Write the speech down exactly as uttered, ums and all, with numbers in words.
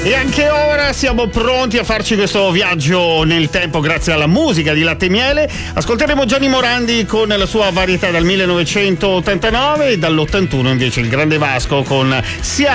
E anche ora siamo pronti a farci questo viaggio nel tempo grazie alla musica di Latte e Miele. Ascolteremo Gianni Morandi con la sua varietà dal millenovecentottantanove e dall'ottantuno invece il grande Vasco con Sia